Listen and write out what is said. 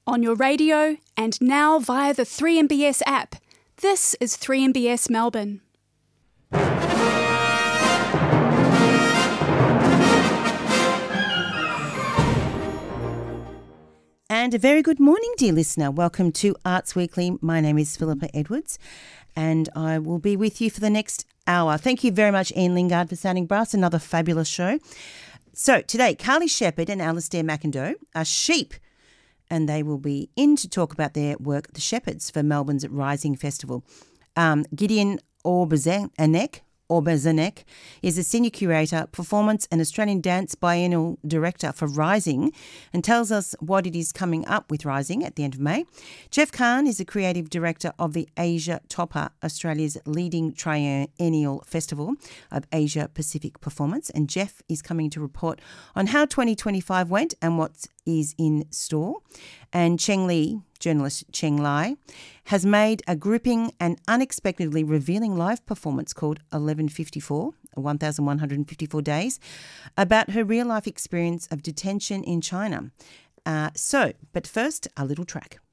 on your radio, and now via the 3MBS app. This is 3MBS Melbourne. And a very good morning, dear listener. Welcome to Arts Weekly. My name is Philippa Edwards, and I will be with you for the next hour. Thank you very much, Ian Lingard, for sounding brass. Another fabulous show. So today, Carly Shepherd and Alistair McIndoe are sheep, and they will be in to talk about their work, The Shepherds, for Melbourne's Rising Festival. Gideon Orbazanek is a senior curator, performance and Australian Dance Biennial director for Rising, and tells us what it is coming up with Rising at the end of May. Jeff Kahn is a creative director of the Asia Topper, Australia's leading triennial festival of Asia Pacific performance, and Jeff is coming to report on how 2025 went and what is in store. And Cheng Li, journalist Cheng Lai, has made a gripping and unexpectedly revealing live performance called 1154 Days, about her real-life experience of detention in China. But first, a little track.